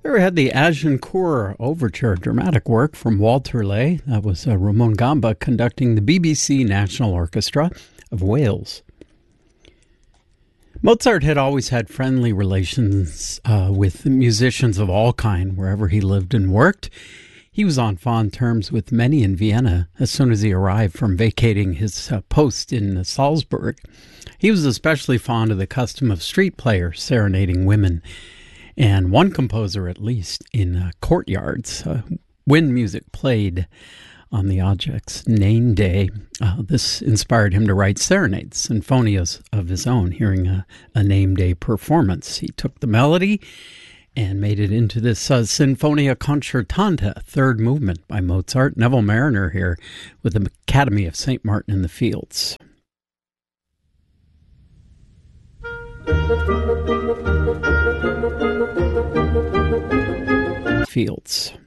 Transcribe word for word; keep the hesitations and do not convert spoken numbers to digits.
There we had the Agincourt Overture, dramatic work from Walter Lay. That was uh, Ramon Gamba conducting the B B C National Orchestra of Wales. Mozart had always had friendly relations uh, with musicians of all kind wherever he lived and worked. He was on fond terms with many in Vienna as soon as he arrived from vacating his uh, post in uh, Salzburg. He was especially fond of the custom of street players serenading women, and one composer at least in uh, courtyards uh, when music played on the object's name day. Uh, this inspired him to write serenades, sinfonias of his own. Hearing a, a name day performance, he took the melody and made it into this uh, Sinfonia Concertante, third movement by Mozart. Neville Marriner here with the Academy of Saint Martin in the Fields. Fields.